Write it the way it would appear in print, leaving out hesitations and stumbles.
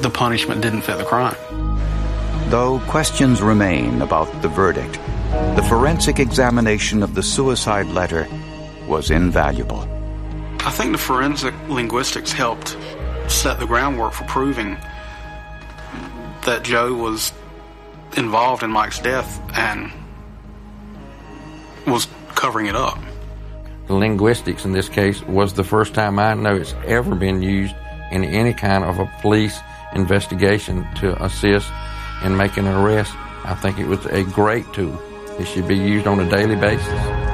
the punishment didn't fit the crime. Though questions remain about the verdict, the forensic examination of the suicide letter was invaluable. I think the forensic linguistics helped set the groundwork for proving that Joe was involved in Mike's death and was covering it up. The linguistics in this case was the first time I know it's ever been used in any kind of a police investigation to assist in making an arrest. I think it was a great tool. It should be used on a daily basis.